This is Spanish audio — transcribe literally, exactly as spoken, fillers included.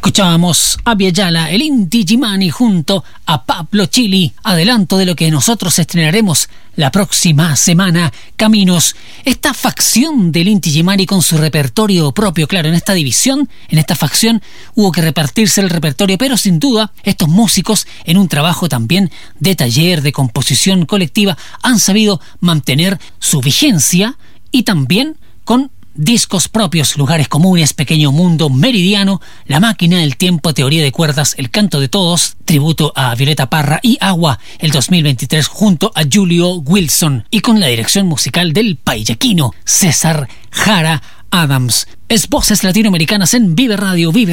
Escuchábamos a Viayala, el Inti Illimani junto a Pablo Chili. Adelanto de lo que nosotros estrenaremos la próxima semana. Caminos, esta facción del Inti Illimani con su repertorio propio. Claro, en esta división, en esta facción, hubo que repartirse el repertorio, pero sin duda estos músicos, en un trabajo también de taller, de composición colectiva, han sabido mantener su vigencia y también con discos propios, Lugares Comunes, Pequeño Mundo, Meridiano, La Máquina del Tiempo, Teoría de Cuerdas, El Canto de Todos, tributo a Violeta Parra, y Agua, el dos mil veintitrés, junto a Julio Wilson, y con la dirección musical del payaquino César Jara Adams. Es Voces Latinoamericanas en Vive Radio, Vive